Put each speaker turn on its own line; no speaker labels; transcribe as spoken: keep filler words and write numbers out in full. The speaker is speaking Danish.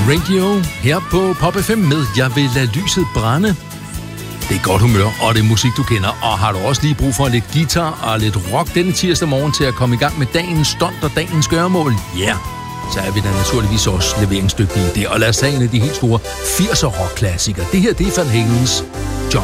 Radio her på Pop F M med Jeg vil lade lyset brænde. Det er godt humør, og det er musik, du kender. Og har du også lige brug for lidt guitar og lidt rock denne tirsdag morgen til at komme i gang med dagens stunt og dagens gøremål? Ja, yeah. Så er vi da naturligvis også leveringsdygtige i det. Og lad os tage en af de helt store firser rock-klassikere. Det her, det er Van Halens